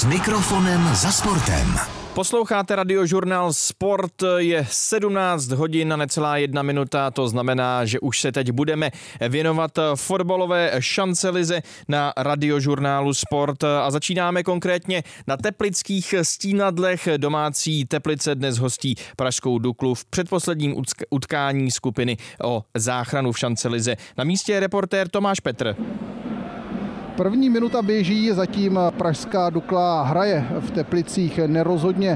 S mikrofonem za sportem. Posloucháte Radiožurnál Sport, je 17 hodin a necelá 1 minuta, to znamená, že už se teď budeme věnovat fotbalové šancelize na Radiožurnálu Sport a začínáme konkrétně na teplických Stínadlech. Domácí Teplice dnes hostí pražskou Duklu v předposledním utkání skupiny o záchranu v šancelize. Na místě je reportér Tomáš Petr. První minuta běží, zatím pražská Dukla hraje v Teplicích nerozhodně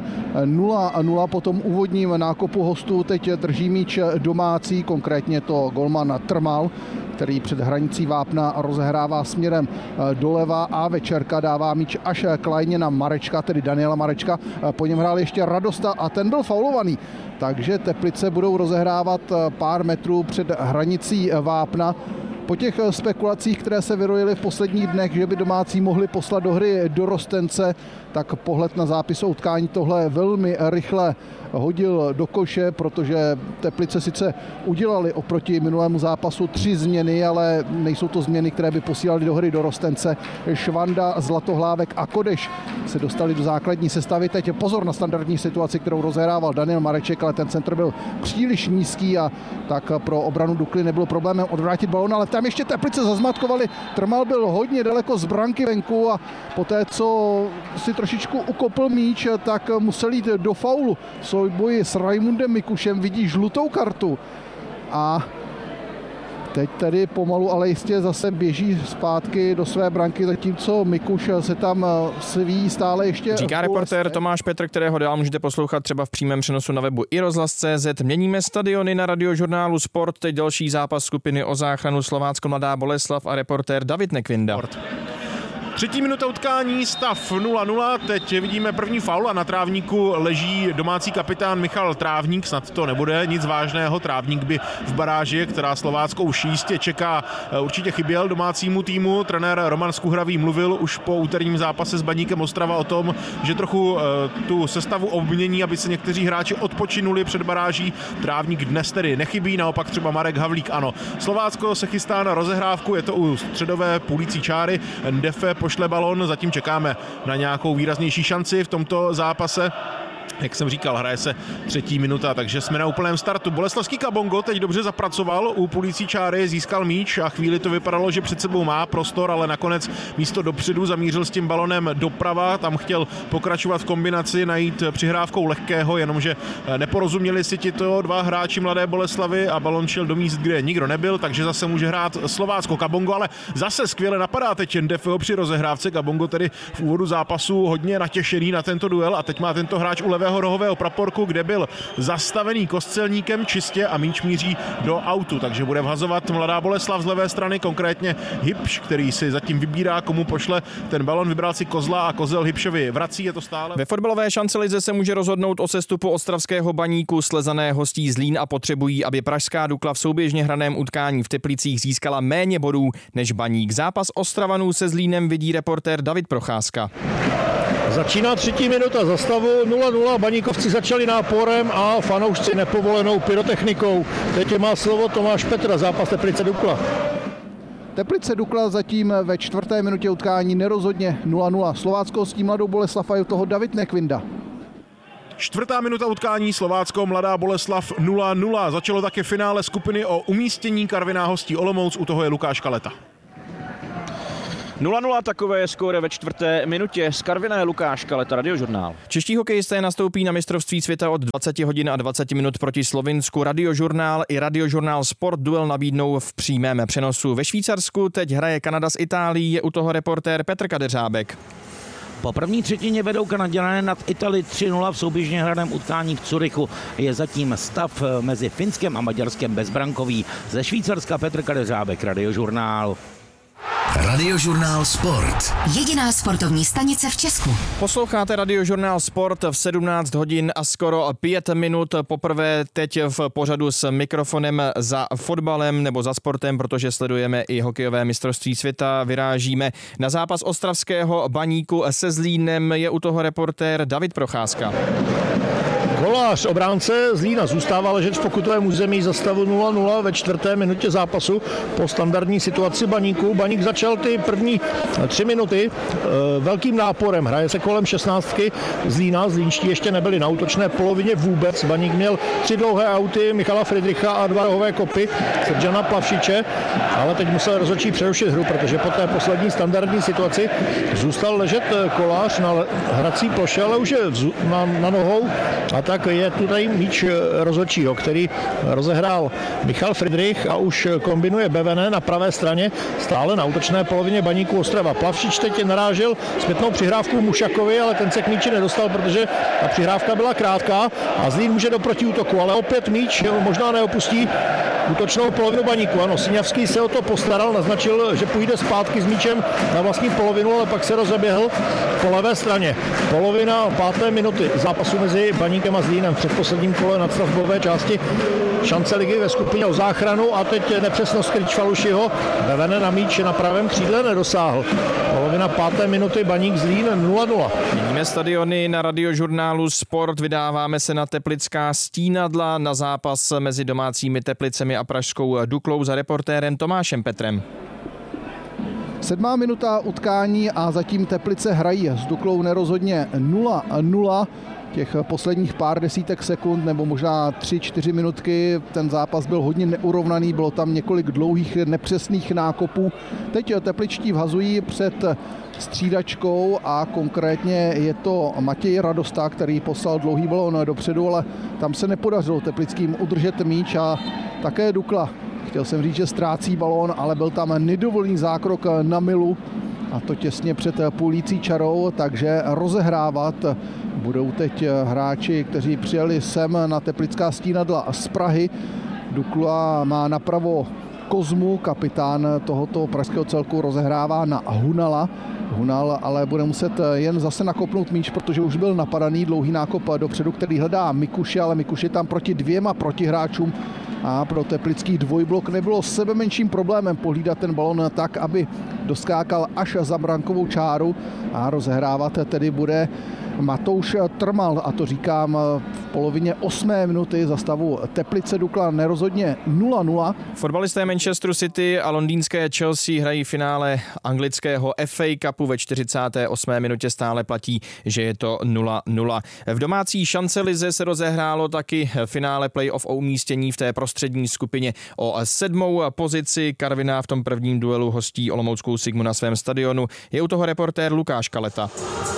0-0 po tom úvodním nákopu hostů. Teď drží míč domácí, konkrétně to golman Trmal, který před hranicí vápna rozehrává směrem doleva a Večerka dává míč až k lajně na Marečka, tedy Daniela Marečka. Po něm hrál ještě Radosta a ten byl faulovaný. Takže Teplice budou rozehrávat pár metrů před hranicí vápna. Po těch spekulacích, které se vyrojily v posledních dnech, že by domácí mohli poslat do hry dorostence, tak pohled na zápis o utkání tohle velmi rychle hodil do koše, protože Teplice sice udělali oproti minulému zápasu 3 změny, ale nejsou to změny, které by posílali do hry dorostence. Švanda, Zlatohlávek a Kodeš se dostali do základní sestavy. Teď pozor na standardní situaci, kterou rozehrával Daniel Mareček, ale ten centr byl příliš nízký a tak pro obranu Dukly nebylo problémem odvrátit balón, ale tam ještě Teplice zazmatkovali. Trmal byl hodně daleko z branky venku a poté, co si trošičku ukopl míč, tak musel jít do faulu. V souboji s Raimundem Mikušem vidí žlutou kartu a teď tedy pomalu, ale jistě zase běží zpátky do své branky, zatímco Mikuš se tam sví stále ještě. Říká reportér Tomáš Petr, kterého dál můžete poslouchat třeba v přímém přenosu na webu iRozhlas.cz. Měníme stadiony na Radiožurnálu Sport, teď další zápas skupiny o záchranu Slovácko Mladá Boleslav a reportér David Nekvinda. Třetí minuta utkání, stav 0-0, teď vidíme první faul a na trávníku leží domácí kapitán Michal Trávník, snad to nebude nic vážného, Trávník by v baráži, která Slovácko už jistě čeká, určitě chyběl domácímu týmu. Trenér Roman Skuhravý mluvil už po úterním zápase s Baníkem Ostrava o tom, že trochu tu sestavu obmění, aby se někteří hráči odpočinuli před baráží. Trávník dnes tedy nechybí, naopak třeba Marek Havlík ano. Slovácko se chystá na rozehrávku, je to u středové půlící čáry, Ndefe pošle balon, zatím čekáme na nějakou výraznější šanci v tomto zápase. Jak jsem říkal, hraje se třetí minuta, takže jsme na úplném startu. Boleslavský Kabongo teď dobře zapracoval u půlící čáry, získal míč a chvíli to vypadalo, že před sebou má prostor, ale nakonec místo dopředu zamířil s tím balonem doprava, tam chtěl pokračovat v kombinaci, najít přihrávkou lehkého, jenomže neporozuměli si tito dva hráči Mladé Boleslavy a balon šel do míst, kde nikdo nebyl, takže zase může hrát Slovácko. Kabongo ale zase skvěle napadá teď Ndefeho při rozehrávce. Kabongo tedy v úvodu zápasu hodně natěšený na tento duel a teď má tento hráč u levého rohového praporku, kde byl zastavený Kostelníkem čistě a míč míří do autu, takže bude vhazovat Mladá Boleslav z levé strany, konkrétně Hybš, který si zatím vybírá, komu pošle ten balon, vybral si Kozla a Kozel Hybšovi vrací, je to stále. Ve fotbalové šancelize se může rozhodnout o sestupu ostravského Baníku, Slezané hostí Zlín a potřebují, aby pražská Dukla v souběžně hraném utkání v Teplicích získala méně bodů než Baník. Zápas Ostravanů se Zlínem vidí reportér David Procházka. Začíná třetí minuta za stavu 0-0, Baníkovci začali náporem a fanoušci nepovolenou pyrotechnikou. Teď má slovo Tomáš Petr, zápas Teplice Dukla. Teplice Dukla zatím ve 4. minutě utkání nerozhodně 0-0. Slovácko hostí Mladou Boleslav a je toho David Nekvinda. 4. minuta utkání, Slovácko Mladá Boleslav 0-0. Začalo také finále skupiny o umístění, Karviná hostí Olomouc, u toho je Lukáš Kaleta. 0-0, takové je skóre ve 4. minutě. Z Karviné Lukáš Kaleta, Radiožurnál. Čeští hokejisté nastoupí na mistrovství světa od 20 hodin a 20 minut proti Slovinsku. Radiožurnál i Radiožurnál Sport duel nabídnou v přímém přenosu. Ve Švýcarsku teď hraje Kanada s Itálií, je u toho reportér Petr Kadeřábek. Po první třetině vedou Kanaďané nad Itálii 3-0 v souběžně hraném utkání v Curychu. Je zatím stav mezi Finskem a Maďarskem bezbrankový. Ze Švýcarska Petr Kadeřábek, Radiožurnál. Radiožurnál Sport. Jediná sportovní stanice v Česku. Posloucháte Radiožurnál Sport v 17 hodin a skoro 5 minut. Poprvé teď v pořadu s mikrofonem za fotbalem nebo za sportem, protože sledujeme i hokejové mistrovství světa. Vyrážíme na zápas ostravského Baníku se Zlínem. Je u toho reportér David Procházka. Kolář, obránce Zlína, zůstává ležet v pokutovém území za stavu 0-0 ve 4. minutě zápasu po standardní situaci Baníku. Baník začal ty první 3 minuty velkým náporem. Hraje se kolem 16 Zlína. Zlínští ještě nebyli na útočné polovině vůbec. Baník měl 3 dlouhé auty Michala Friedricha a 2 rohové kopy Srdjana Plavšiče, ale teď musel rozhodčí přerušit hru, protože po té poslední standardní situaci zůstal ležet Kolář na hrací ploše, ale už je na nohou, a tak je tu tady míč rozhodčího, který rozehrál Michal Friedrich a už kombinuje Bevene na pravé straně, stále na útočné polovině Baníku Ostrava. Plavšič teď narážel zpětnou přihrávku Mušakovi, ale ten se k míči nedostal, protože ta přihrávka byla krátká a Zlín může do protiútoku, ale opět míč možná neopustí útočnou polovinu Baníku. Ano, Siňavský se o to postaral, naznačil, že půjde zpátky s míčem na vlastní polovinu, ale pak se rozeběhl po levé straně. Polovina 5. minuty zápasu mezi Baníkem a Zlínem v předposledním kole nadstavbové části šance ligy ve skupině o záchranu a teď nepřesnost Kryč Falušiho. Bevene na míč na pravém křídle nedosáhl. Polovina 5. minuty Baník Zlín 0-0. Měníme stadiony na Radiožurnálu Sport, vydáváme se na teplická Stínadla na zápas mezi domácími Teplicemi a pražskou Duklou za reportérem Tomášem Petrem. 7. minuta utkání a zatím Teplice hrají s Duklou nerozhodně 0-0. Těch posledních pár desítek sekund nebo možná 3-4 minutky ten zápas byl hodně neurovnaný, bylo tam několik dlouhých nepřesných nákopů. Teď tepličtí vhazují před střídačkou a konkrétně je to Matěj Radosta, který poslal dlouhý balón dopředu, ale tam se nepodařilo teplickým udržet míč a také Dukla. Chtěl jsem říct, že ztrácí balón, ale byl tam nedovolný zákrok na milu a to těsně před půlící čarou, takže rozehrávat budou teď hráči, kteří přijeli sem na teplická Stínadla z Prahy. Dukla má napravo Kozmu, kapitán tohoto pražského celku rozehrává na Hunala. Hunal ale bude muset jen zase nakopnout míč, protože už byl napadaný dlouhý nákop dopředu, který hledá Mikuše, ale Mikuš je tam proti 2 protihráčům a pro teplický dvojblok nebylo sebemenším problémem pohlídat ten balon tak, aby doskákal až za brankovou čáru a rozehrávat tedy bude Matouš Trmal, a to říkám v polovině 8. minuty za stavu Teplice Dukla nerozhodně 0-0. Fotbalisté Manchesteru City a londýnské Chelsea hrají finále anglického FA Cupu ve 48. minutě, stále platí, že je to 0-0. V domácí šancelize se rozehrálo taky finále playoff o umístění v té prostřední skupině o 7. pozici. Karviná v tom prvním duelu hostí olomouckou Sigmu na svém stadionu. Je u toho reportér Lukáš Kaleta.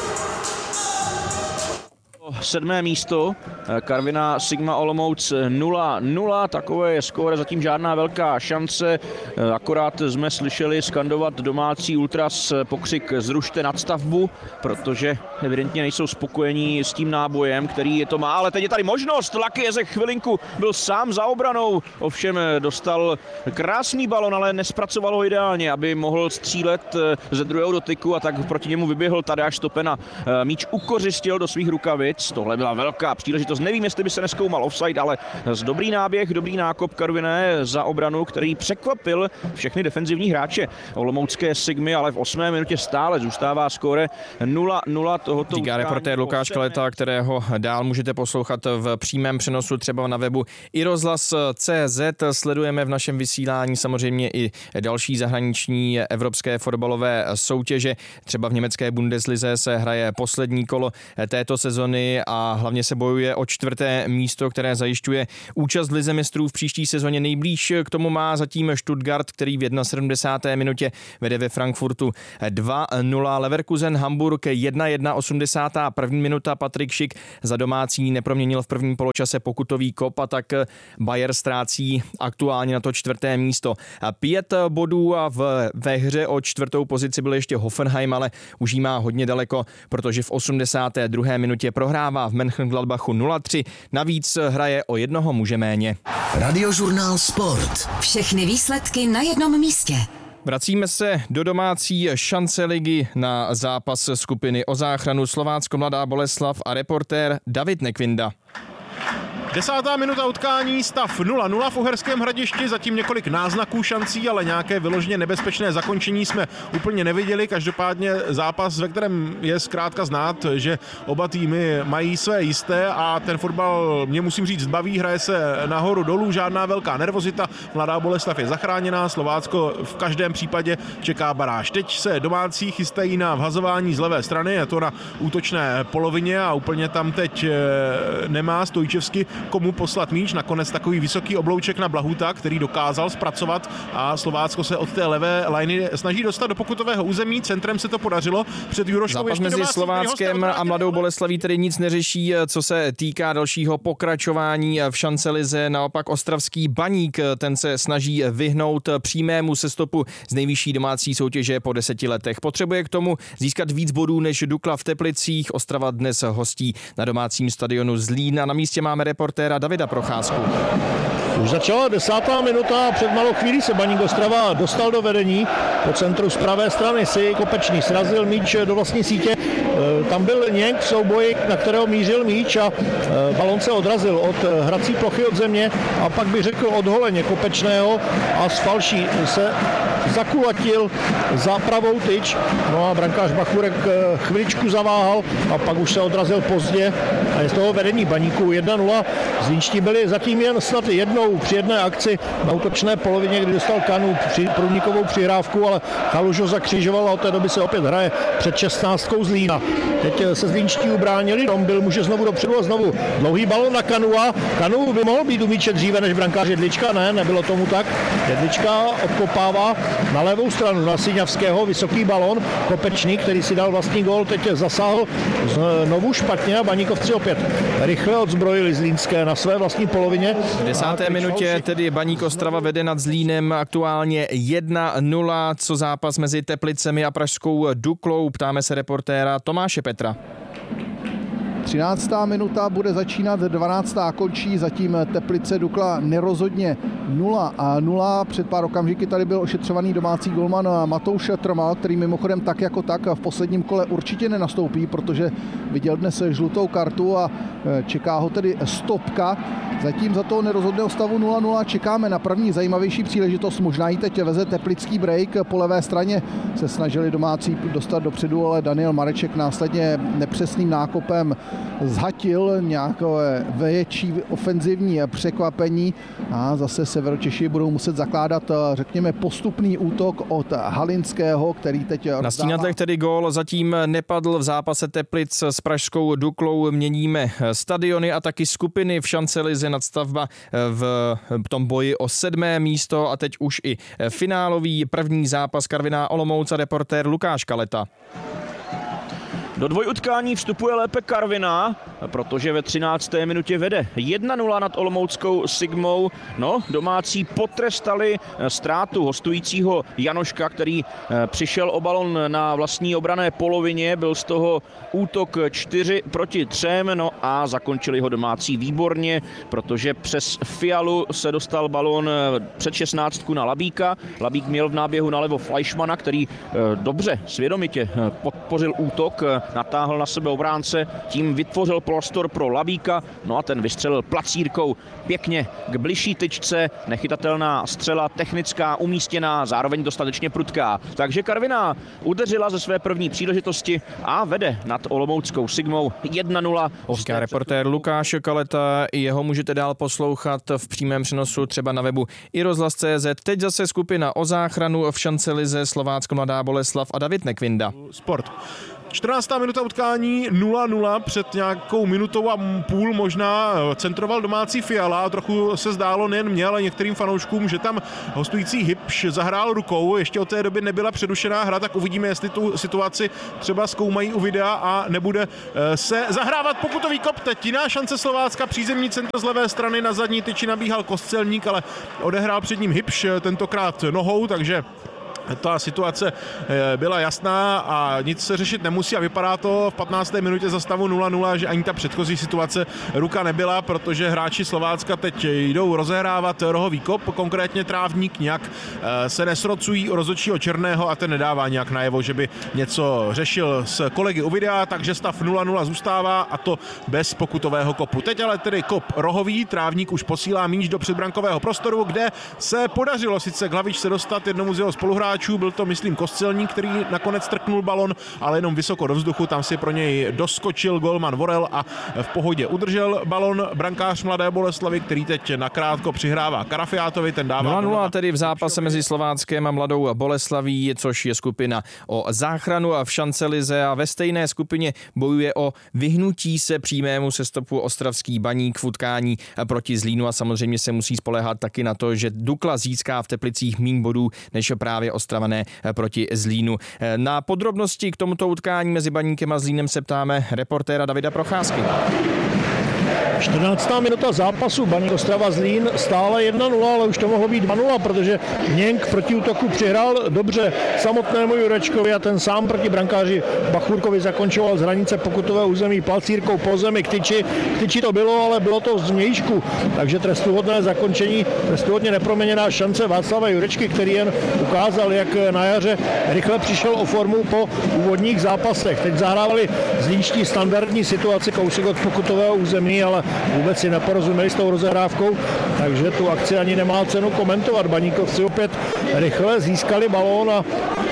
7. místo, Karviná Sigma Olomouc 0-0, takové je skóre, zatím žádná velká šance, akorát jsme slyšeli skandovat domácí ultras pokřik zrušte nadstavbu, protože evidentně nejsou spokojení s tím nábojem, který to má, ale teď je tady možnost, Lucky Jezek chvilinku byl sám za obranou, ovšem dostal krásný balon, ale nespracoval ho ideálně, aby mohl střílet ze druhého dotyku a tak proti němu vyběhl Tadeáš Stopena, míč ukořistil do svých rukavic. Tohle byla velká příležitost. Nevím, jestli by se nezkoumal offside, ale dobrý náběh, dobrý nákop Karviné za obranu, který překvapil všechny defenzivní hráče olomoucké Sigmy, ale v 8. minutě stále zůstává skóre 0-0 tohoto. Říká reportér Lukáš Kaleta, kterého dál můžete poslouchat v přímém přenosu třeba na webu iRozhlas.cz. Sledujeme v našem vysílání samozřejmě i další zahraniční evropské fotbalové soutěže. Třeba v německé Bundeslize se hraje poslední kolo této sezony a hlavně se bojuje o 4. místo, které zajišťuje účast v lize mistrů v příští sezóně. Nejblíž k tomu má zatím Stuttgart, který v 71. minutě vede ve Frankfurtu 2-0. Leverkusen Hamburg 1-1, 81. minuta. Patrik Schick za domácí neproměnil v prvním poločase pokutový kop a tak Bayer ztrácí aktuálně na to 4. místo 5 bodů a ve hře o 4. pozici byl ještě Hoffenheim, ale už jí má hodně daleko, protože v 82. minutě prohrává v Mönchengladbachu 0-3, navíc hraje o jednoho muže méně. Radiožurnál Sport. Všechny výsledky na jednom místě. Vracíme se do domácí šance ligy na zápas skupiny o záchranu Slovácko Mladá Boleslav a reportér David Nekvinda. 10. minuta utkání, stav 0-0 v Uherském Hradišti, zatím několik náznaků šancí, ale nějaké vyloženě nebezpečné zakončení jsme úplně neviděli. Každopádně zápas, ve kterém je zkrátka znát, že oba týmy mají své jisté a ten fotbal, mě musím říct, baví, hraje se nahoru dolů, žádná velká nervozita. Mladá Boleslav je zachráněná, Slovácko v každém případě čeká baráž. Teď se domácí chystají na vhazování z levé strany, je to na útočné polovině a úplně tam teď nemá Stojčevsky komu poslat míč. Nakonec takový vysoký oblouček na Blahuta, který dokázal zpracovat a Slovácko se od té levé lajny snaží dostat do pokutového území. Centrem se to podařilo před Juroškou. Zápas mezi Slováckem a Mladou Boleslaví tedy nic neřeší, co se týká dalšího pokračování v šancelize. Naopak ostravský Baník, ten se snaží vyhnout přímému sestupu z nejvyšší domácí soutěže po 10 letech. Potřebuje k tomu získat víc bodů než Dukla v Teplicích. Ostrava dnes hostí na domácím stadionu Zlín a na místě máme reportéra Davida Procházku. Už začala 10. minuta a před malou chvílí se Baník Ostrava dostal do vedení. Po centru z pravé strany si Kopečný srazil míč do vlastní sítě. Tam byl Něnk v souboji, na kterého mířil míč a balon se odrazil od hrací plochy od země a pak bych řekl od holeně Kopečného a z falší se zakulatil za pravou tyč. No a brankář Bachurek chviličku zaváhal a pak už se odrazil pozdě a je z toho vedení Baníku 1-0. Zlínští byli zatím jen snad jednou při jedné akci na útočné polovině, kdy dostal Kanu průnikovou přihrávku, ale Chaluš ho zakřižoval a od té doby se opět hraje před 16 Zlína. Teď se Zlínští ubránili, Dombil může znovu dopředu a znovu dlouhý balon na Kanu a Kanu by mohl být u míče dříve než brankář Jedlička, ne, nebylo tomu tak. Jedlička odkopává na levou stranu na Siňavského, vysoký balon, Kopečný, který si dal vlastní gól, teď zasáhl znovu špatně a Baníkovci opět rychle odzbrojili Zlínské na své vlastní polovině. V 10. minutě tedy Baník Ostrava vede nad Zlínem aktuálně 1-0, co zápas mezi Teplicemi a pražskou Duklou. Ptáme se reportéra Tomáše Petra. 13. minuta bude začínat, 12. končí, zatím Teplice Dukla nerozhodně 0-0. Před pár okamžiky tady byl ošetřovaný domácí golman Matouš Trmal, který mimochodem tak jako tak v posledním kole určitě nenastoupí, protože viděl dnes žlutou kartu a čeká ho tedy stopka. Zatím za toho nerozhodného stavu 0-0 čekáme na první zajímavější příležitost. Možná ji teď veze teplický break. Po levé straně se snažili domácí dostat dopředu, ale Daniel Mareček následně nepřesným nákopem zhatil nějaké větší ofenzivní překvapení a zase Severočeši budou muset zakládat, řekněme, postupný útok od Halinského, který teď na stínadlech tedy gól zatím nepadl. V zápase Teplic s pražskou Duklou měníme stadiony a taky skupiny v šancelize. Nadstavba v tom boji o 7. místo a teď už i finálový první zápas Karviná Olomouc a reportér Lukáš Kaleta. Do dvojutkání vstupuje lépe Karviná, protože ve 13. minutě vede 1-0 nad olomouckou Sigmou. No, domácí potrestali ztrátu hostujícího Janoška, který přišel o balon na vlastní obranné polovině. Byl z toho útok 4-3, no a zakončili ho domácí výborně, protože přes Fialu se dostal balon před 16 na Labíka. Labík měl v náběhu nalevo Fleischmana, který dobře, svědomitě podpořil útok, natáhl na sebe obránce, tím vytvořil prostor pro Labíka, no a ten vystřelil placírkou pěkně k bližší tyčce, nechytatelná střela, technická, umístěná, zároveň dostatečně prudká. Takže Karviná udeřila ze své první příležitosti a vede nad olomouckou Sigmou 1-0. Říká reportér Lukáš Kaleta, i jeho můžete dál poslouchat v přímém přenosu třeba na webu iRozhlas.cz. Teď zase skupina o záchranu v šancelize Slovácko Mladá Boleslav a David Nekvinda. Sport. 14. minuta utkání 0-0, před nějakou minutou a půl možná centroval domácí Fiala a trochu se zdálo nejen mě, ale některým fanouškům, že tam hostující Hybš zahrál rukou, ještě od té doby nebyla přerušená hra, tak uvidíme, jestli tu situaci třeba zkoumají u videa a nebude se zahrávat pokutový kop. Teď jiná šance Slovácka, přízemní centr z levé strany, na zadní tyči nabíhal Kostelník, ale odehrál před ním Hybš, tentokrát nohou, takže ta situace byla jasná a nic se řešit nemusí a vypadá to v 15. minutě za stavu 0-0, že ani ta předchozí situace ruka nebyla, protože hráči Slovácka teď jdou rozehrávat rohový kop, konkrétně Trávník, nějak se nesrocují u rozhodčího Černého a ten nedává nějak najevo, že by něco řešil s kolegy u videa, takže stav 0-0 zůstává a to bez pokutového kopu. Teď ale tedy kop rohový, Trávník už posílá míč do předbrankového prostoru, kde se podařilo sice k hlavičce dostat jednomu z jeho spoluhráčů. Byl to, myslím, Kostelník, který nakonec trknul balon, ale jenom vysoko do vzduchu, tam si pro něj doskočil golman Vorel a v pohodě udržel balon brankář Mladé Boleslavy, který teď nakrátko přihrává Karafiátovi, ten dává 0-0 tedy v zápase mezi Slováckem a Mladou Boleslaví, což je skupina o záchranu a v šancelize a ve stejné skupině bojuje o vyhnutí se přímému sestupu ostravský Baník v utkání proti Zlínu a samozřejmě se musí spoléhat taky na to, že Dukla získá v Teplicích míň bodů než právě Ostravané proti Zlínu. Na podrobnosti k tomuto utkání mezi Baníkem a Zlínem se ptáme reportéra Davida Procházky. 14. minuta zápasu Baník Ostrava Zlín stále 1-0, ale už to mohlo být 2-0, protože Měnk proti útoku přihrál dobře samotnému Jurečkovi a ten sám proti brankáři Bachurkovi zakončoval z hranice pokutového území palcírkou po zemi k tyči to bylo, ale bylo to z mějšku, takže trestuhodné zakončení, trestuhodně neproměněná šance Václava Jurečky, který jen ukázal, jak na jaře rychle přišel o formu po úvodních zápasech. Teď zahrávali zlínští standardní situaci kousek od pokutového území, ale vůbec si neporozuměli s tou rozehrávkou, takže tu akci ani nemá cenu komentovat. Baníkovci opět rychle získali balón a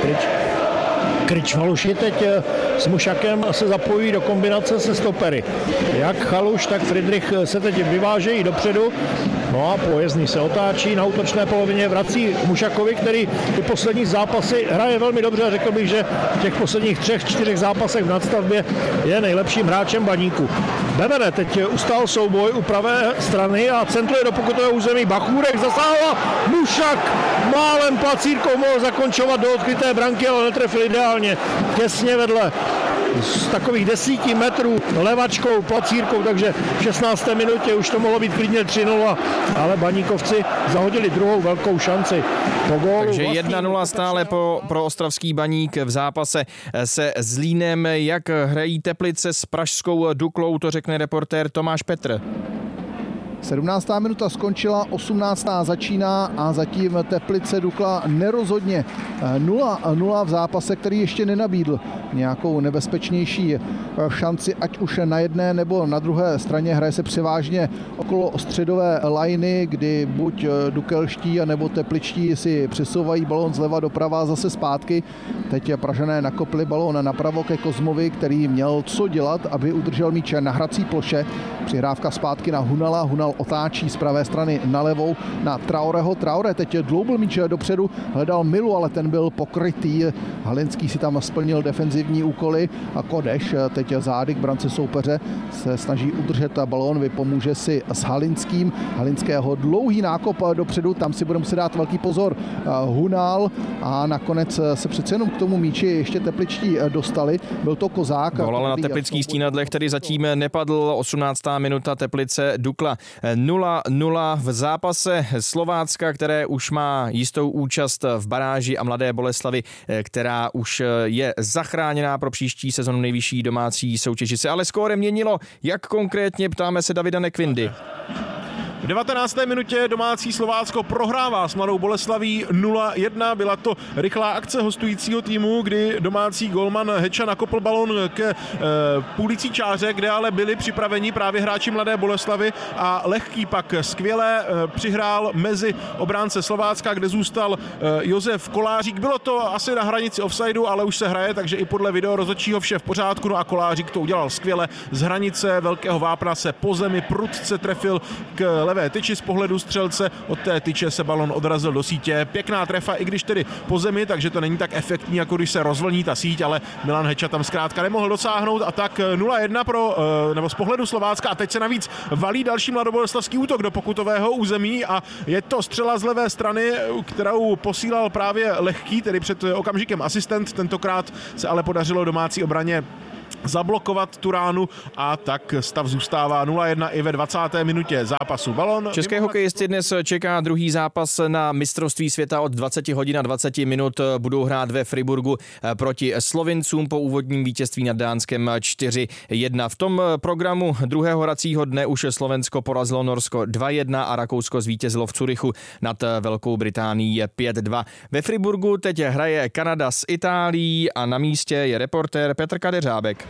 Kričvaluši teď s Mušakem se zapojí do kombinace se stopery. Jak Chaluš, tak Friedrich se teď vyvážejí dopředu. No a Pojezdný se otáčí na útočné polovině, vrací Mušakovi, který ty poslední zápasy hraje velmi dobře a řekl bych, že v těch posledních 3-4 zápasech v nadstavbě je nejlepším hráčem Baníku. Bevene teď ustál souboj u pravé strany a centruje do pokutového území. Bachůrek zasáhla, Mušak málem placírkou mohl zakončovat do odkryté branky, ale netrefil ideálně těsně vedle z takových 10 metrů levačkou, placírkou, takže v 16. minutě už to mohlo být klidně 3-0, ale Baníkovci zahodili druhou velkou šanci. Po gólu takže 1-0 stále pro ostravský Baník v zápase se Zlínem. Jak hrají Teplice s pražskou Duklou, to řekne reportér Tomáš Petr. 17. minuta skončila, 18. začíná a zatím Teplice Dukla nerozhodně 0-0 v zápase, který ještě nenabídl nějakou nebezpečnější šanci, ať už na jedné nebo na druhé straně. Hraje se převážně okolo středové lajny, kdy buď dukelští nebo tepličtí si přesouvají balón zleva doprava a zase zpátky. Teď Pražané nakopli balón napravo ke Kozmovi, který měl co dělat, aby udržel míč na hrací ploše. Přihrávka zpátky na Hunala, Hunal otáčí z pravé strany na levou na Traoreho. Traore teď dloubil míč dopředu, hledal Milu, ale ten byl pokrytý. Halinský si tam splnil defenzivní úkoly a Kodeš teď zády k brance soupeře se snaží udržet balón, vypomůže si s Halinským. Halinského dlouhý nákop dopředu, tam si bude muset dát velký pozor Hunal a nakonec se přece jenom k tomu míči ještě tepličtí dostali. Byl to Kozák. Gól ale na teplických stínadlech, který zatím nepadl. 18. minuta Teplice Dukla 0-0 v zápase Slovácka, které už má jistou účast v baráži a Mladé Boleslavy, která už je zachráněná pro příští sezonu nejvyšší domácí soutěži. Se ale skóre měnilo. Jak konkrétně, ptáme se Davida Nekvindy. V 19. minutě domácí Slovácko prohrává s Mladou Boleslaví 0-1. Byla to rychlá akce hostujícího týmu, kdy domácí golman Heča nakopl balon k půlící čáře, kde ale byli připraveni právě hráči Mladé Boleslavy a Lehký pak skvěle přihrál mezi obránce Slovácka, kde zůstal Josef Kolářík. Bylo to asi na hranici offsideu, ale už se hraje, takže i podle video rozhodčího vše v pořádku. No a Kolářík to udělal skvěle. Z hranice velkého vápna se po zemi prudce trefil k levé tyči z pohledu střelce, od té tyče se balon odrazil do sítě. Pěkná trefa, i když tedy po zemi, takže to není tak efektní, jako když se rozvlní ta síť, ale Milan Heča tam zkrátka nemohl dosáhnout a tak 0-1 nebo z pohledu Slovácka a teď se navíc valí další mladoboleslavský útok do pokutového území a je to střela z levé strany, kterou posílal právě Lehký, tedy před okamžikem asistent. Tentokrát se ale podařilo domácí obraně zablokovat tu ránu a tak stav zůstává 0-1 i ve 20. minutě zápasu. Balon. České hokejisty dnes čeká druhý zápas na mistrovství světa od 20 hodin a 20 minut. Budou hrát ve Friburgu proti Slovincům po úvodním vítězství nad Dánskem 4-1. V tom programu druhého hracího dne už Slovensko porazilo Norsko 2-1 a Rakousko zvítězilo v Curychu nad Velkou Británií 5-2. Ve Friburgu teď hraje Kanada s Itálií a na místě je reportér Petr Kadeřábek.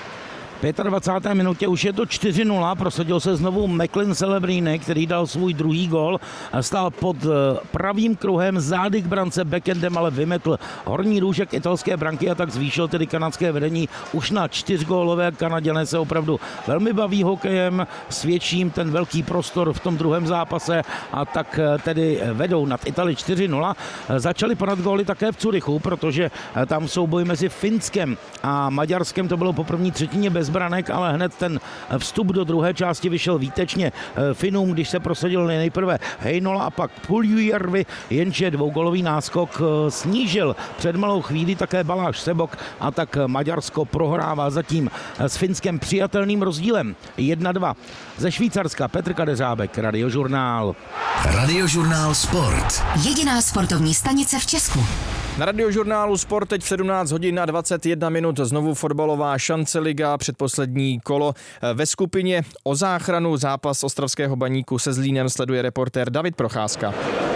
V 25. minutě už je to 4-0, prosadil se znovu Macklin Celebrini, který dal svůj druhý gól, stál pod pravým kruhem, zády k brance, backendem, ale vymetl horní růžek italské branky a tak zvýšil tedy kanadské vedení už na 4gólové. Kanaděné se opravdu velmi baví hokejem, svědčím ten velký prostor v tom druhém zápase a tak tedy vedou nad Itálii 4-0. Začali padat góly také v Curychu, protože tam souboj mezi Finskem a Maďarskem, to bylo po první třetině bez branek, ale hned ten vstup do druhé části vyšel výtečně Finům, když se prosadil nejprve Heinola a pak Puljujärvi, jenže dvougolový náskok snížil před malou chvíli také Baláš Sebok a tak Maďarsko prohrává zatím s Finskem přijatelným rozdílem 1-2. Ze Švýcarska Petr Kadeřábek, Radiožurnál. Radiožurnál Sport. Jediná sportovní stanice v Česku. Na Radiožurnálu Sport teď v 17 hodin a 21 minut znovu fotbalová Šanceliga, předposlední kolo ve skupině o záchranu. Zápas ostravského Baníku se Zlínem sleduje reportér David Procházka.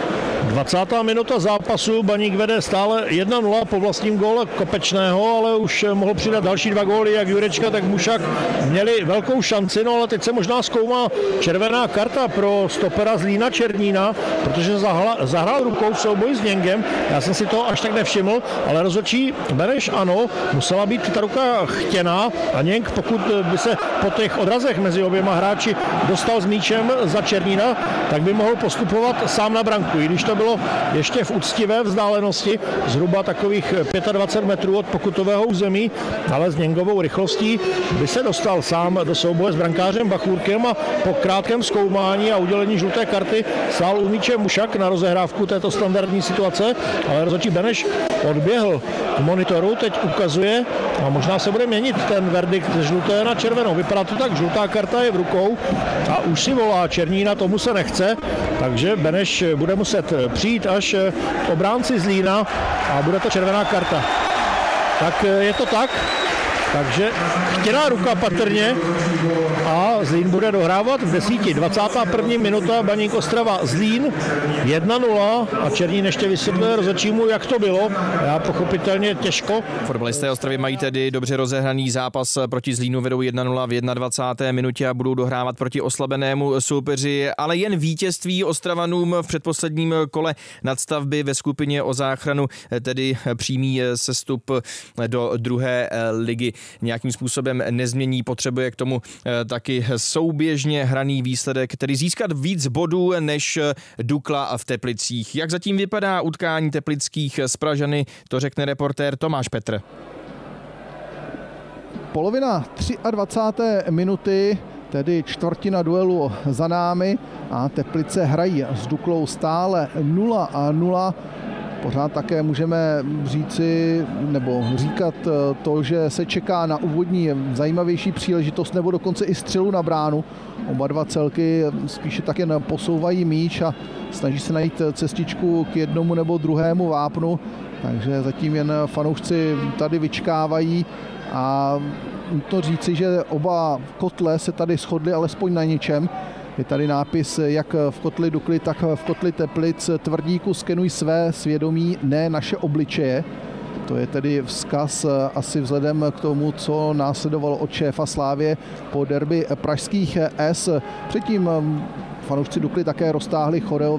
20. minuta zápasu, Baník vede stále 1-0 po vlastním góle Kopečného, ale už mohl přidat další 2 góly, jak Jurečka, tak Mušak měli velkou šanci, no ale teď se možná zkoumá červená karta pro stopera Zlína Černína, protože zahrál rukou v souboji s Něngem, já jsem si to až tak nevšiml, ale rozhodčí Beneš ano, musela být ta ruka chtěná a Něng, pokud by se po těch odrazech mezi oběma hráči dostal s míčem za Černína, tak by mohl postupovat sám na branku, i když to bylo ještě v úctivé vzdálenosti, zhruba takových 25 metrů od pokutového území, ale s Něngovou rychlostí by se dostal sám do souboje s brankářem Bachůrkem a po krátkém zkoumání a udělení žluté karty stál u míče Mušak na rozehrávku této standardní situace, ale rozhodčí Beneš odběhl k monitoru, teď ukazuje a možná se bude měnit ten verdikt ze žluté na červenou. Vypadá to tak, žlutá karta je v rukou a už si volá Černína, tomu se nechce, takže Beneš bude muset přijít až k obránci Zlína a bude to červená karta. Tak je to tak, takže chtěná ruka patrně a Zlín bude dohrávat v 10. 21. minuta Baník Ostrava Zlín 1-0 a Černín ještě vysvětluje rozhodčímu, jak to bylo. Já pochopitelně těžko. Fotbalisté Ostravy mají tedy dobře rozehraný zápas proti Zlínu, vedou 1-0 v 21. minutě a budou dohrávat proti oslabenému soupeři, ale jen vítězství Ostravanům v předposledním kole nadstavby ve skupině o záchranu, tedy přímý sestup do druhé ligy, nějakým způsobem nezmění. Potřebuje k tomu taky souběžně hraný výsledek, tedy získat víc bodů než Dukla v Teplicích. Jak zatím vypadá utkání teplických s Pražany, to řekne reportér Tomáš Petr. Polovina 23. minuty, tedy čtvrtina duelu za námi a Teplice hrají s Duklou stále 0-0. Pořád také můžeme říci nebo říkat to, že se čeká na úvodní zajímavější příležitost nebo dokonce i střelu na bránu. Oba dva celky spíše tak jen posouvají míč a snaží se najít cestičku k jednomu nebo druhému vápnu, takže zatím jen fanoušci tady vyčkávají a nutno říci, že oba kotle se tady shodli alespoň na něčem. Je tady nápis jak v kotli Dukly, tak v kotli Teplic: tvrdíku, skenuj své svědomí, ne naše obličeje. To je tedy vzkaz asi vzhledem k tomu, co následovalo od šéfa Slávie po derby pražských S. Předtím fanoušci Dukly také roztáhli choreo,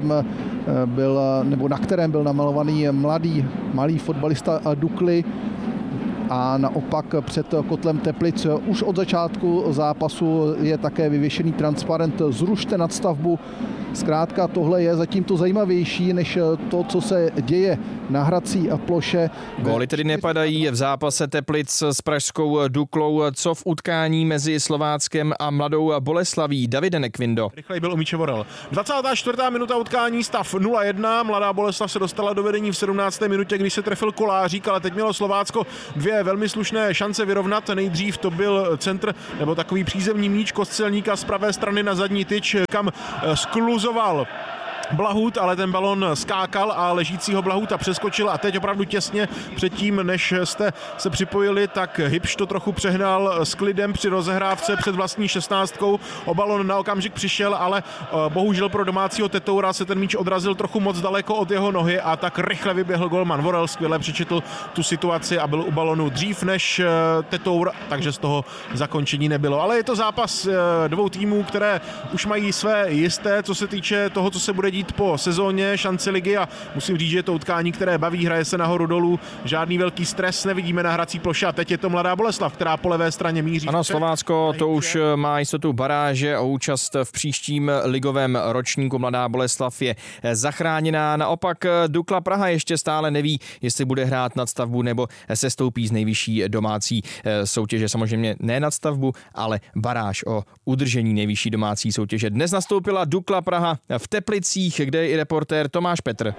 na kterém byl namalovaný malý fotbalista Dukly. A naopak před kotlem Teplic už od začátku zápasu je také vyvěšený transparent Zrušte nadstavbu. Zkrátka tohle je zatím to zajímavější než to, co se děje na hrací ploše. Góly tedy nepadají v zápase Teplic s pražskou Duklou. Co v utkání mezi Slováckem a Mladou Boleslaví? Davide Nekvindo. Rychlej byl u míče Vorel. 24. minuta utkání, stav 0-1. Mladá Boleslav se dostala do vedení v 17. minutě, když se trefil Kolářík, ale teď mělo Slovácko 2 dvě velmi slušné šance vyrovnat. Nejdřív to byl centr nebo takový přízemní míč Kostelníka z pravé strany na zadní tyč, kam skluzoval Blahut, ale ten balon skákal a ležícího Blahuta přeskočil a teď opravdu těsně předtím, než jste se připojili, tak Hybš to trochu přehnal s klidem při rozehrávce před vlastní 16. O balon na okamžik přišel, ale bohužel pro domácího Tetoura se ten míč odrazil trochu moc daleko od jeho nohy a tak rychle vyběhl golman Vorel, skvěle přečetl tu situaci a byl u balonu dřív než Tetour, takže z toho zakončení nebylo. Ale je to zápas dvou týmů, které už mají své jisté, co se týče toho, co se bude dít po sezóně šance ligy a musím říct, že je to utkání, které baví, hraje se nahoru dolů, žádný velký stres nevidíme na hrací ploše a teď je to Mladá Boleslav, která po levé straně míří. Ano, Slovácko to už má jistotu baráže o účast v příštím ligovém ročníku. Mladá Boleslav je zachráněná. Naopak Dukla Praha ještě stále neví, jestli bude hrát nadstavbu nebo se stoupí z nejvyšší domácí soutěže. Samozřejmě ne nadstavbu, ale baráž o udržení nejvyšší domácí soutěže. Dnes nastoupila Dukla Praha v Teplicích, kde je i reportér Tomáš Petr.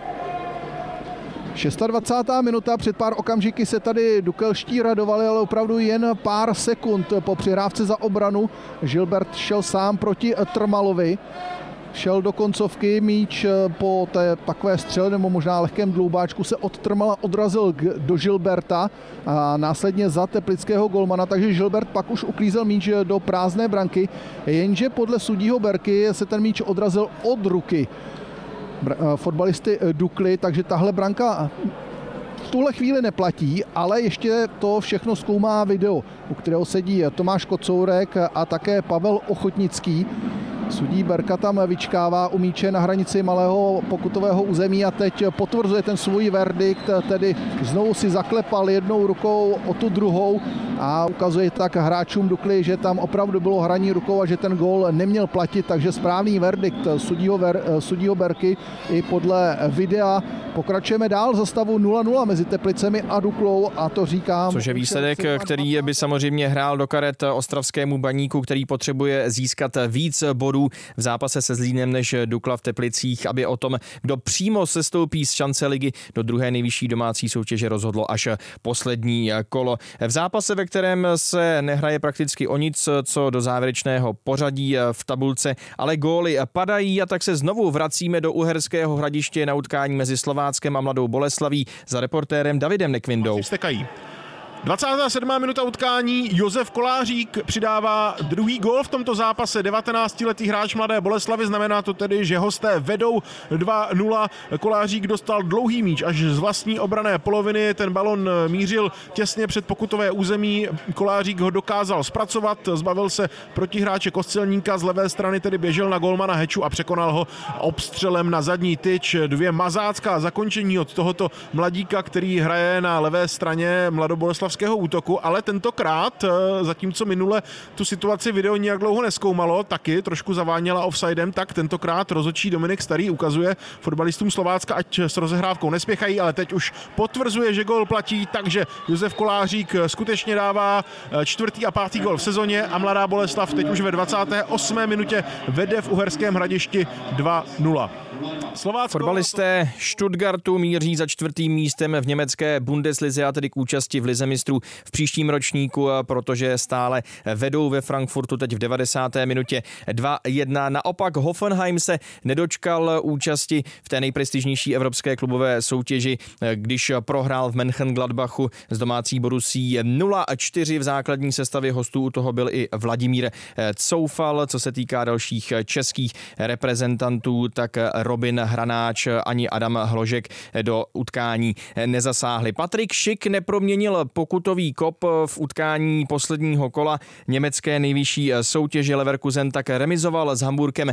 26. minuta, před pár okamžiky se tady dukelští radovali, ale opravdu jen pár sekund po přihrávce za obranu. Gilbert šel sám proti Trmalovi. Šel do koncovky, míč po té takové střele nebo možná lehkém dloubáčku se od Trmala odrazil do Gilberta a následně za teplického golmana, takže Gilbert pak už uklízel míč do prázdné branky, jenže podle sudího Berky se ten míč odrazil od ruky fotbalisty Dukly, takže tahle branka v tuhle chvíli neplatí, ale ještě to všechno zkoumá video, u kterého sedí Tomáš Kocourek a také Pavel Ochotnický. Sudí Berka tam vyčkává u míče na hranici malého pokutového území a teď potvrzuje ten svůj verdikt, tedy znovu si zaklepal jednou rukou o tu druhou a ukazuje tak hráčům Dukly, že tam opravdu bylo hraní rukou a že ten gól neměl platit, takže správný verdikt sudího Berky i podle videa. Pokračujeme dál za stavu 0-0 mezi Teplicemi a Duklou a to říkám. Což je výsledek, který by samozřejmě hrál do karet ostravskému Baníku, který potřebuje získat víc bodů v zápase se Zlínem než Dukla v Teplicích, aby o tom, kdo přímo sestoupí z šance ligy do druhé nejvyšší domácí soutěže, rozhodlo až poslední kolo. V zápase, ve kterém se nehraje prakticky o nic, co do závěrečného pořadí v tabulce, ale góly padají a tak se znovu vracíme do Uherského Hradiště na utkání mezi Slováckem a Mladou Boleslaví za reportérem Davidem Nekvindou. 27. minuta utkání, Josef Kolářík přidává druhý gól v tomto zápase, 19-letý hráč Mladé Boleslavy, znamená to tedy, že hosté vedou 2-0. Kolářík dostal dlouhý míč až z vlastní obranné poloviny, ten balon mířil těsně před pokutové území, Kolářík ho dokázal zpracovat, zbavil se protihráče Kostelníka, z levé strany tedy běžel na golmana Heču a překonal ho obstřelem na zadní tyč. Dvě mazácká zakončení od tohoto mladíka, který hraje na levé straně mladoboleslavského útoku, ale tentokrát, zatímco minule tu situaci video nijak dlouho nezkoumalo, taky trošku zaváněla offsidem, tak tentokrát rozhodčí Dominik Starý ukazuje fotbalistům Slovácka, ať s rozehrávkou nespěchají, ale teď už potvrzuje, že gól platí, takže Josef Kolářík skutečně dává čtvrtý a pátý gól v sezóně a Mladá Boleslav teď už ve 28. minutě vede v Uherském Hradišti 2-0. Fotbalisté Stuttgartu míří za čtvrtým místem v německé Bundeslize a tedy k účasti v Lize mistrů v příštím ročníku, protože stále vedou ve Frankfurtu teď v 90. minutě 2-1. Naopak Hoffenheim se nedočkal účasti v té nejprestižnější evropské klubové soutěži, když prohrál v Mönchengladbachu s domácí Borussií 0-4 v základní sestavě hostů. U toho byl i Vladimír Coufal. Co se týká dalších českých reprezentantů, tak Robin Hranáč ani Adam Hložek do utkání nezasáhli. Patrik Schick neproměnil pokutový kop v utkání posledního kola německé nejvyšší soutěže. Leverkusen tak remizoval s Hamburkem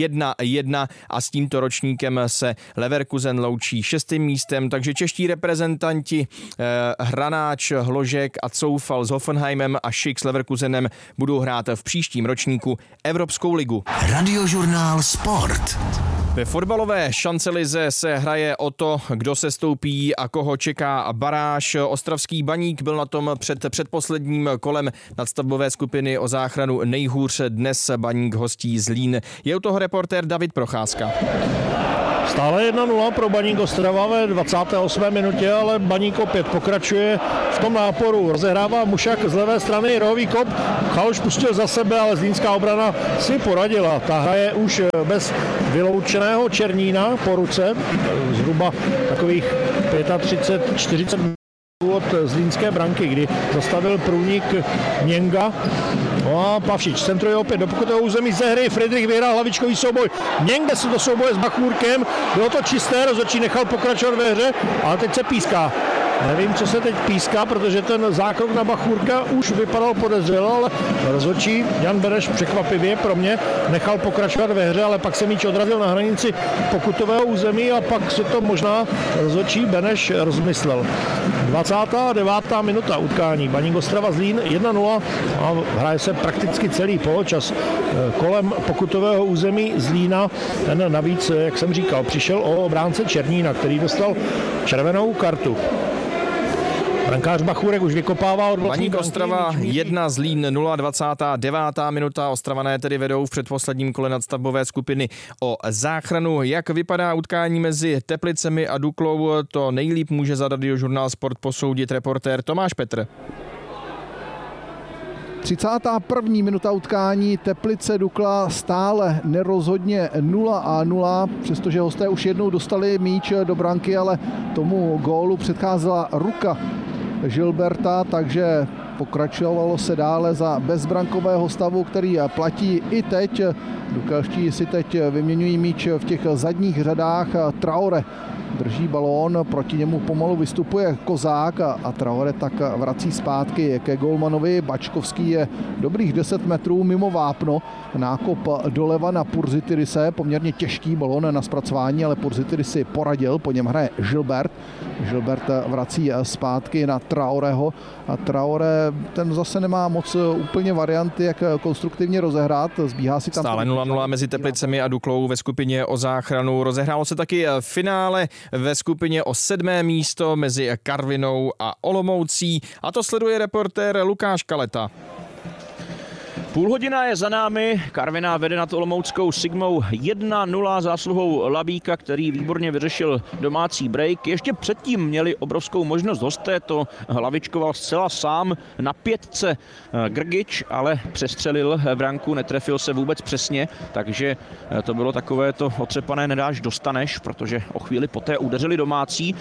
1-1 a s tímto ročníkem se Leverkusen loučí 6. místem, takže čeští reprezentanti Hranáč, Hložek a Coufal s Hoffenheimem a Schick s Leverkusenem budou hrát v příštím ročníku Evropskou ligu. Radiožurnál Sport. Ve fotbalové šancelize se hraje o to, kdo se stoupí a koho čeká baráž. Ostravský Baník byl na tom před předposledním kolem nadstavbové skupiny o záchranu nejhůř. Dnes Baník hostí Zlín. Je u toho reportér David Procházka. Stále 1-0 pro Baník Ostrava ve 28. minutě, ale Baník opět pokračuje v tom náporu. Rozehrává Mušak z levé strany, rohový kop. Chaloš pustil za sebe, ale zlínská obrana si poradila. Ta hraje už bez vyloučeného Černína po ruce. Zhruba takových 35-40 od zlínské branky, kdy zastavil průnik Něnga. No a Pavšič centruje opět do pokutového území ze hry. Friedrich vyhrál hlavičkový souboj. Něnga se do souboje s Bachůrkem. Bylo to čisté, rozhodčí nechal pokračovat ve hře, ale teď se píská. Nevím, co se teď píská, protože ten zákrok na Bachůrka už vypadal podezřelo, ale rozhodčí Jan Beneš překvapivě pro mě nechal pokračovat ve hře, ale pak se míč odrazil na hranici pokutového území a pak si to možná rozhodčí Beneš rozmyslel. 29. minuta utkání. Baník Ostrava Zlín 1-0 a hraje se prakticky celý poločas kolem pokutového území Zlína. Ten navíc, jak jsem říkal, přišel o obránce Černína, který dostal červenou kartu. Brankář Bachůrek už vykopává od vlastní Baník Ostrava 1, Zlín 0, 29. minuta. Ostravané tedy vedou v předposledním kole nadstavbové skupiny o záchranu. Jak vypadá utkání mezi Teplicemi a Duklou, to nejlíp může za Radiožurnál Sport posoudit reportér Tomáš Petr. 31. minuta utkání, Teplice Dukla stále nerozhodně 0-0, přestože hosté už jednou dostali míč do branky, ale tomu gólu předcházela ruka Gilberta, takže pokračovalo se dále za bezbrankového stavu, který platí i teď. Dukelští si teď vyměňují míč v těch zadních řadách. Traore drží balón, proti němu pomalu vystupuje Kozák a Traore tak vrací zpátky ke golmanovi. Bačkovský je dobrých 10 metrů mimo vápno. Nákop doleva na Purzitirise, poměrně těžký balón na zpracování, ale Purzitiris si poradil, po něm hraje Gilbert. Gilbert vrací zpátky na Traoreho a Traore ten zase nemá moc úplně varianty, jak konstruktivně rozehrát. Zbíhá si tam stále 0-0 mezi Teplicemi a Duklou ve skupině o záchranu. Rozehrálo se taky finále ve skupině o 7. místo mezi Karvinou a Olomoucí a to sleduje reportér Lukáš Kaleta. Půl hodina je za námi, Karviná vede nad olomouckou Sigmou 1-0 zásluhou Labíka, který výborně vyřešil domácí break. Ještě předtím měli obrovskou možnost hosté, to hlavičkoval zcela sám na 5 Grgič, ale přestřelil branku, netrefil se vůbec přesně, takže to bylo takové to otřepané nedáš dostaneš, protože o chvíli poté udeřili domácí.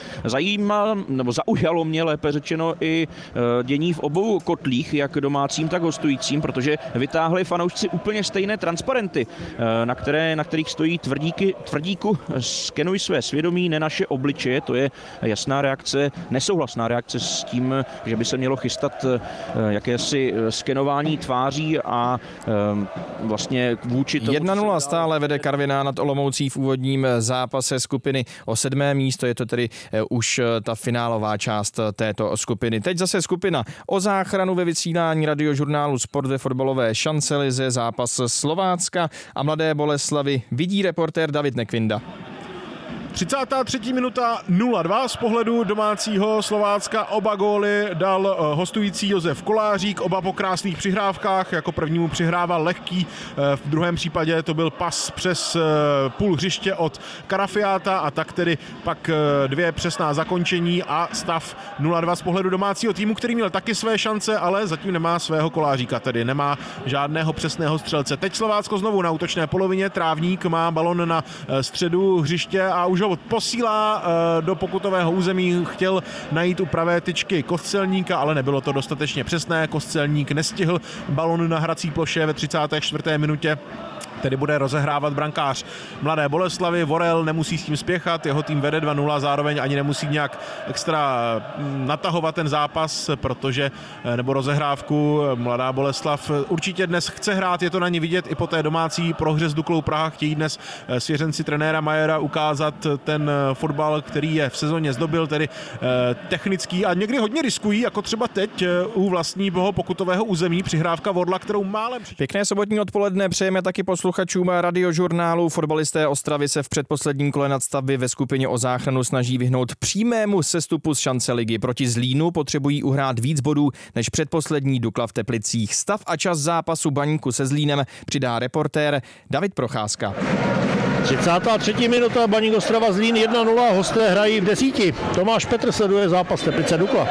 Zaujalo mě lépe řečeno i dění v obou kotlích, jak domácím, tak hostujícím, protože vytáhli fanoušci úplně stejné transparenty, na kterých stojí tvrdíku skenuj své svědomí, ne naše obličeje. To je jasná reakce, nesouhlasná reakce s tím, že by se mělo chystat jakési skenování tváří a vlastně vůči tomu... 1-0 stále vede Karviná nad Olomoucí v úvodním zápase skupiny o 7. místo. Je to tedy už ta finálová část této skupiny. Teď zase skupina o záchranu ve vysílání Radiožurnálu Sport ve fotbalové šancelize, zápas Slovácka a Mladé Boleslavi vidí reportér David Nekvinda. 33. minuta 0-2 z pohledu domácího Slovácka. Oba góly dal hostující Josef Kolářík, oba po krásných přihrávkách. Jako prvnímu přihrával lehký, v druhém případě to byl pas přes půl hřiště od Karafiáta a tak tedy pak 2 přesná zakončení a stav 0-2 z pohledu domácího týmu, který měl taky své šance, ale zatím nemá svého Koláříka, tedy nemá žádného přesného střelce. Teď Slovácko znovu na útočné polovině, Trávník má balon na středu hřiště a už ho posílá do pokutového území, chtěl najít u pravé tyčky Kostelníka, ale nebylo to dostatečně přesné, Kostelník nestihl balon na hrací ploše ve 34. minutě. Tedy bude rozehrávat brankář Mladé Boleslavy. Vorel nemusí s tím spěchat, jeho tým vede 2-0, zároveň ani nemusí nějak extra natahovat ten zápas, protože nebo rozehrávku. Mladá Boleslav určitě dnes chce hrát, je to na ní vidět i po té domácí prohře s Duklou Praha. Chtějí dnes svěřenci trenéra Majera ukázat ten fotbal, který je v sezóně zdobil, tedy technický a někdy hodně riskují, jako třeba teď u vlastního pokutového území přihrávka Vorla, kterou málem... Pěkné sobotní odpoledne přejeme taky posluchačům posluchačům Radiožurnálu. Fotbalisté Ostravy se v předposledním kole nadstavby ve skupině o záchranu snaží vyhnout přímému sestupu z šance ligy. Proti Zlínu potřebují uhrát víc bodů než předposlední Dukla v Teplicích. Stav a čas zápasu Baníku se Zlínem přidá reportér David Procházka. 33. minuta, Baník Ostrava Zlín 1-0, hosté hrají v 10. Tomáš Petr sleduje zápas Teplice Dukla.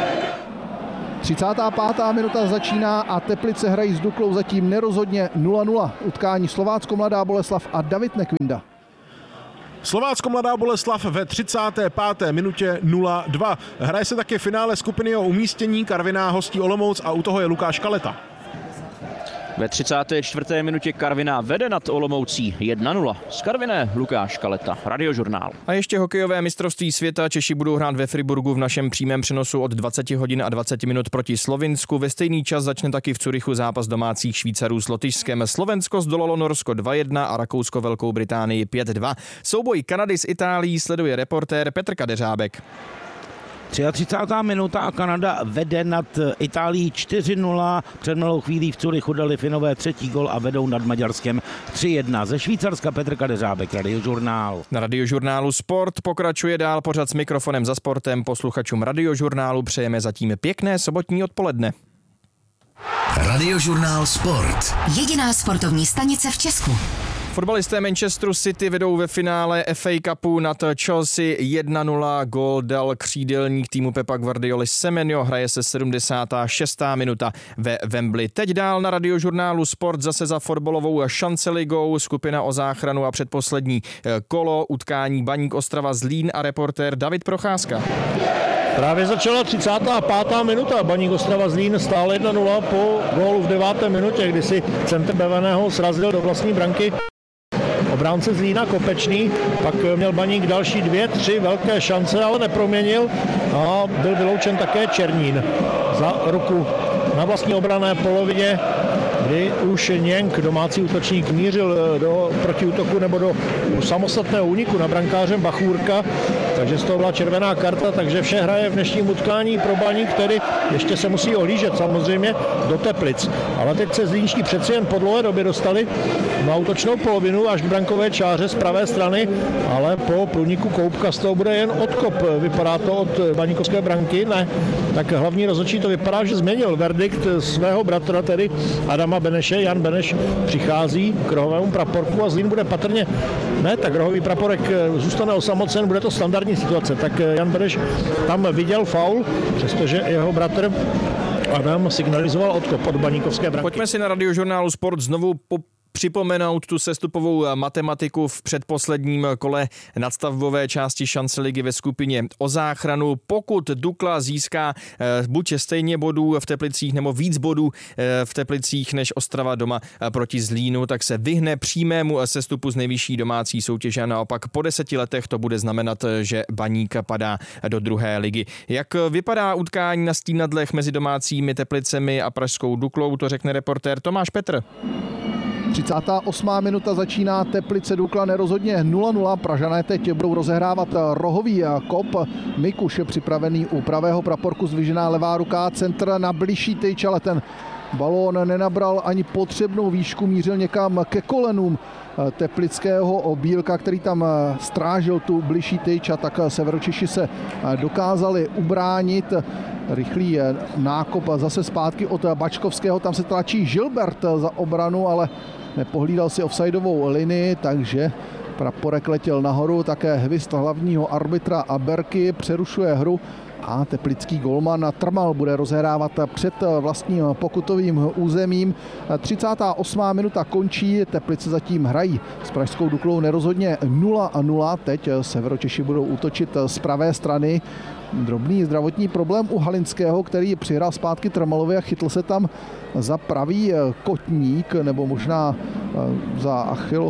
35. minuta začíná a Teplice hrají s Duklou zatím nerozhodně 0-0. Utkání Slovácko Mladá Boleslav a David Nekvinda. Slovácko Mladá Boleslav ve 35. minutě 0-2. Hraje se také finále skupiny o umístění, Karviná hostí Olomouc a u toho je Lukáš Kaleta. Ve 34. minutě Karviná vede nad Olomoucí 1-0. Z Karviné Lukáš Kaleta, Radiožurnál. A ještě hokejové mistrovství světa. Češi budou hrát ve Friburgu v našem přímém přenosu od 20 hodin a 20 minut proti Slovinsku. Ve stejný čas začne taky v Curychu zápas domácích Švýcarů s Lotyšskem. Slovensko zdolalo Norsko 2-1 a Rakousko Velkou Británii 5-2. Souboj Kanady s Itálií sleduje reportér Petr Kadeřábek. 33. minuta a Kanada vede nad Itálií 4-0. Před malou chvílí v Curychu dali Finové třetí gol a vedou nad Maďarskem 3-1. Ze Švýcarska Petr Kadeřábek, Radiožurnál. Na Radiožurnálu Sport pokračuje dál pořad s mikrofonem za sportem. Posluchačům Radiožurnálu přejeme zatím pěkné sobotní odpoledne. Radiožurnál Sport. Jediná sportovní stanice v Česku. Fotbalisté Manchesteru City vedou ve finále FA Cupu nad Chelsea 1-0. Gól dal křídelník týmu Pepa Guardioli Semenyo. Hraje se 76. minuta ve Wembley. Teď dál na Radiožurnálu Sport zase za fotbalovou šanceligou. Skupina o záchranu a předposlední kolo. Utkání Baník Ostrava Zlín a reportér David Procházka. Právě začala 35. minuta. Baník Ostrava Zlín stále 1-0 po gólu v 9. minutě, kdy si centr Beveného srazil do vlastní branky obránce Zlína Kopečný, pak měl Baník další 2-3 velké šance, ale neproměnil a byl vyloučen také Černín za ruku na vlastní obranné polovině, kdy už Něnk, domácí útočník, mířil do protiútoku nebo do samostatného úniku na brankářem Bachůrka, takže z toho byla červená karta, takže vše hraje v dnešním utkání pro Baník, který ještě se musí ohlížet samozřejmě do Teplic. Ale teď se zlínští přeci jen po dlouhé době dostali na útočnou polovinu až k brankové čáře z pravé strany, ale po průniku Koupka z toho bude jen odkop. Vypadá to od baníkovské branky, ne. Tak hlavní rozhodčí to vypadá, že změnil verdikt svého bratra, tedy Adama Beneše. Jan Beneš přichází k rohovému praporku a Zlín bude patrně, ne, tak rohový praporek zůstane osamocen, bude to standardní situace. Tak Jan Beneš tam viděl faul, přestože jeho bratr Adam signalizoval odkop od baníkovské branky. Pojďme si na Radiožurnálu Sport znovu připomenout tu sestupovou matematiku v předposledním kole nadstavbové části šance ligy ve skupině o záchranu. Pokud Dukla získá buď stejně bodů v Teplicích nebo víc bodů v Teplicích než Ostrava doma proti Zlínu, tak se vyhne přímému sestupu z nejvyšší domácí soutěže a naopak po 10 letech to bude znamenat, že Baník padá do druhé ligy. Jak vypadá utkání na stínadlech mezi domácími Teplicemi a pražskou Duklou, to řekne reportér Tomáš Petr. 38. minuta začíná Teplice Dukla nerozhodně 0-0. Pražané teď budou rozehrávat rohový kop. Mikuš je připravený u pravého praporku, zdvižená levá ruka, centr na bližší tyč, ale ten balón nenabral ani potřebnou výšku, mířil někam ke kolenům teplického Bílka, který tam strážil tu bližší tyč, a tak Severočeši se dokázali ubránit. Rychlý nákop zase zpátky od Bačkovského, tam se tlačí Gilbert za obranu, ale nepohlídal si offsideovou linii, takže praporek letěl nahoru. Také hvist hlavního arbitra a Berky přerušuje hru a teplický golman Trmal bude rozehrávat před vlastním pokutovým územím. 38. minuta končí, Teplice zatím hrají s pražskou Duklou nerozhodně 0-0. Teď Severočeši budou útočit z pravé strany. Drobný zdravotní problém u Halinského, který přihrál zpátky Trmalovi a chytl se tam za pravý kotník, nebo možná za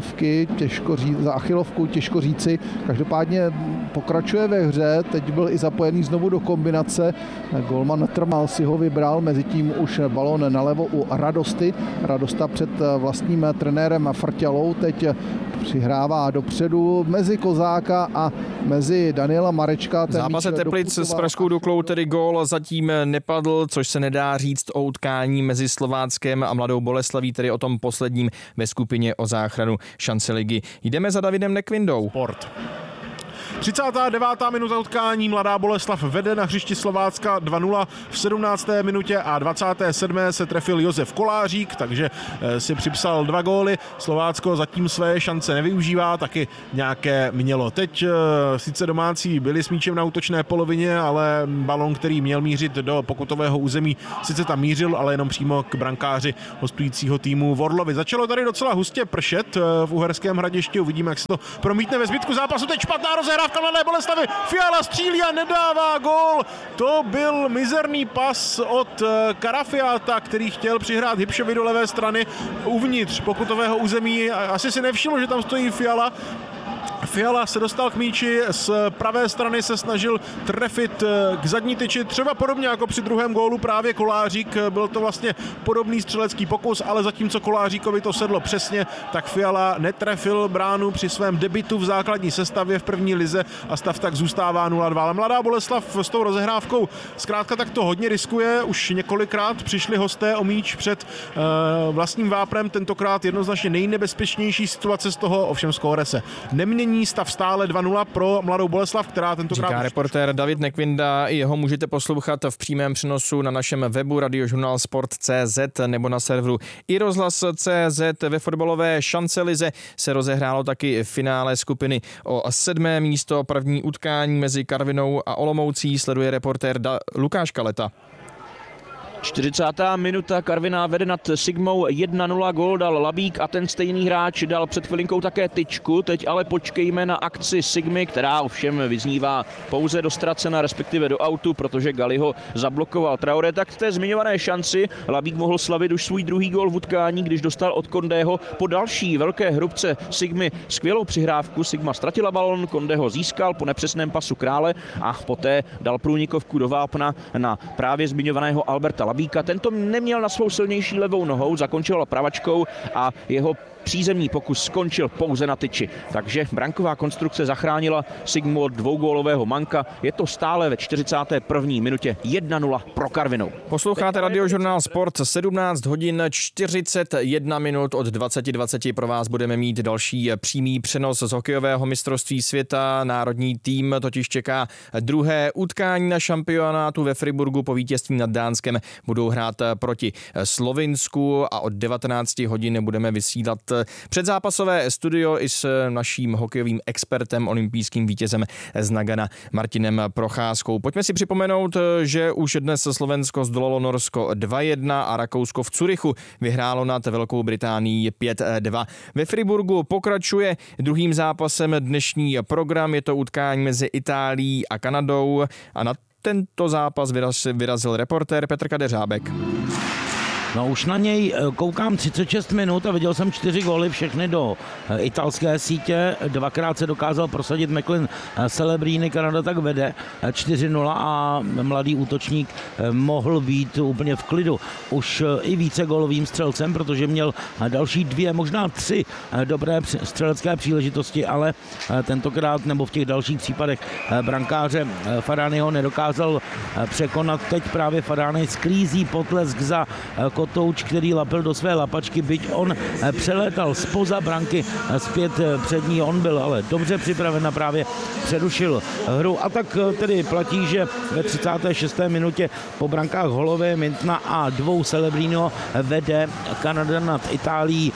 achilovku, těžko říci. Každopádně pokračuje ve hře, teď byl i zapojený znovu do kombinace. Golman Trmal si ho vybral, mezitím už balón nalevo u Radosty. Radosta před vlastním trenérem Frťalou teď přihrává dopředu mezi Kozáka a mezi Daniela Marečka. V zápase Teplic s pražskou Duklou tedy gól zatím nepadl, což se nedá říct o utkání mezi Slováckem a Mladou Boleslaví, tedy o tom posledním ve skupině o záchranu šance ligy. Jdeme za Davidem Nekvindou. Sport. 39. minuta utkání, Mladá Boleslav vede na hřišti Slovácka 2-0 v 17. minutě a 27. se trefil Josef Kolářík, takže si připsal 2 góly. Slovácko zatím své šance nevyužívá, taky nějaké mělo. Teď sice domácí byli s míčem na útočné polovině, ale balon, který měl mířit do pokutového území, sice tam mířil, ale jenom přímo k brankáři hostujícího týmu Vorlovi. Začalo tady docela hustě pršet v Uherském Hradišti, uvidíme, jak se to promítne ve zbytku zápasu. Teď špatná rozehrávka Mladé Boleslavy, Fiala střílí a nedává gól. To byl mizerný pas od Karafiáta, který chtěl přihrát Hybšovi do levé strany uvnitř pokutového území. Asi si nevšiml, že tam stojí Fiala. Fiala se dostal k míči, z pravé strany se snažil trefit k zadní tyči, třeba podobně jako při druhém gólu právě Kolářík. Byl to vlastně podobný střelecký pokus, ale zatímco Koláříkovi to sedlo přesně, tak Fiala netrefil bránu při svém debutu v základní sestavě v první lize a stav tak zůstává 0-2. Ale Mladá Boleslav s tou rozehrávkou zkrátka tak to hodně riskuje. Už několikrát přišli hosté o míč před vlastním vápnem, tentokrát jednoznačně nejnebezpečnější situace z toho, ovšem skóre se nemění. Stav stále 2-0 pro Mladou Boleslav, která tentokrát... Říká reportér David Nekvinda, i jeho můžete poslouchat v přímém přenosu na našem webu radiožurnalsport.cz nebo na serveru iRozhlas.cz. Ve fotbalové šancelize se rozehrálo taky finále skupiny o 7. místo. První utkání mezi Karvinou a Olomoucí sleduje reportér Lukáš Kaleta. 40. minuta, Karviná vede nad Sigmou 1-0, gól dal Labík a ten stejný hráč dal před chvilinkou také tyčku. Teď ale počkejme na akci Sigmy, která ovšem vyznívá pouze do ztracena, respektive do autu, protože Gali ho zablokoval. Traoré tak v té zmiňované šanci Labík mohl slavit už svůj druhý gól v utkání, když dostal od Kondého po další velké hrubce Sigmy skvělou přihrávku. Sigma ztratila balon, Konde ho získal po nepřesném pasu Krále a poté dal průnikovku do vápna na právě zmiňovaného Alberta Labíka. Tento neměl na svou silnější levou nohou, zakončil pravačkou a jeho přízemní pokus skončil pouze na tyči. Takže branková konstrukce zachránila Sigmu od dvougólového manka. Je to stále ve 41. minutě 1-0 pro Karvinou. Posloucháte Radiožurnál Sport, 17 hodin 41 minut, od 20:20 pro vás budeme mít další přímý přenos z hokejového mistrovství světa. Národní tým totiž čeká druhé utkání na šampionátu ve Friburgu po vítězství nad Dánskem. Budou hrát proti Slovinsku a od 19 hodin budeme vysílat předzápasové studio i s naším hokejovým expertem, olympijským vítězem z Nagana Martinem Procházkou. Pojďme si připomenout, že už dnes Slovensko zdolalo Norsko 2-1 a Rakousko v Curychu vyhrálo nad Velkou Británií 5-2. Ve Friburgu pokračuje druhým zápasem dnešní program. Je to utkání mezi Itálií a Kanadou a na tento zápas vyrazil reportér Petr Kadeřábek. No už na něj koukám 36 minut a viděl jsem 4 góly, všechny do italské sítě. Dvakrát se dokázal prosadit Macklin Celebrini, Kanada tak vede 4-0 a mladý útočník mohl být úplně v klidu. Už i více gólovým střelcem, protože měl další 2, možná 3 dobré střelecké příležitosti, ale tentokrát nebo v těch dalších případech brankáře Fadányho nedokázal překonat. Teď právě Fadání sklízí potlesk za Kotouč, který lapil do své lapačky, byť on přelétal zpoza branky zpět před ní. On byl ale dobře připraven a právě přerušil hru. A tak tedy platí, že ve 36. minutě po brankách Holové, Mintna a 2 Celebrino vede Kanada nad Itálií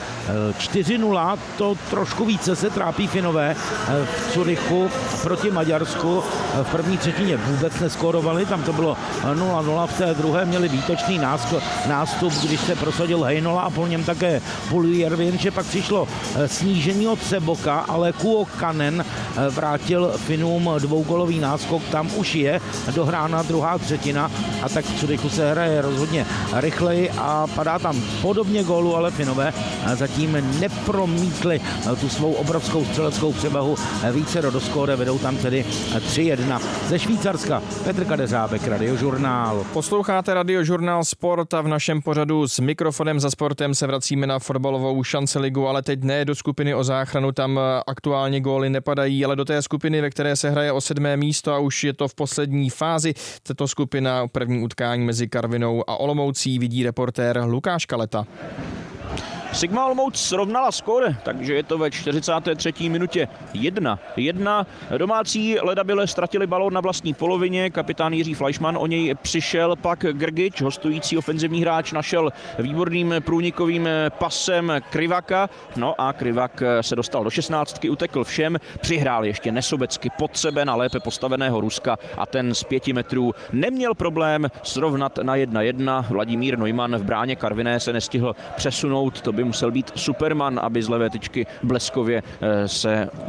4-0. To trošku více se trápí Finové v Curychu proti Maďarsku. V první třetině vůbec neskorovali, tam to bylo 0-0, v té druhé měli výtečný nástup, když se prosadil Heinola a po něm také Puljujärvi, jenže pak přišlo snížení od Seboka, ale Kuokkanen vrátil Finům 2gólový náskok, tam už je dohrána druhá třetina a tak v Curychu se hraje rozhodně rychleji a padá tam podobně gólu, ale Finové zatím nepromítli tu svou obrovskou střeleckou převahu více do skóre, vedou tam tedy 3-1. Ze Švýcarska Petr Kadeřábek, Radiožurnál. Posloucháte Radiožurnál Sport a v našem pořadu s mikrofonem za sportem se vracíme na fotbalovou šance-ligu, ale teď ne do skupiny o záchranu, tam aktuálně góly nepadají, ale do té skupiny, ve které se hraje o 7. místo a už je to v poslední fázi. Tato skupina první utkání mezi Karvinou a Olomoucí vidí reportér Lukáš Kaleta. Sigma Olomouc srovnala skóre, takže je to ve 43. minutě 1-1. Domácí Ledabyle ztratili balón na vlastní polovině, kapitán Jiří Fleischmann o něj přišel, pak Grgič, hostující ofenzivní hráč, našel výborným průnikovým pasem Krivaka, no a Krivak se dostal do 16, utekl všem, přihrál ještě nesobecky pod sebe na lépe postaveného Ruska a ten z 5 metrů neměl problém srovnat na 1-1. Vladimír Neumann v bráně Karviné se nestihl přesunout, to by musel být Superman, aby z levé tyčky bleskově se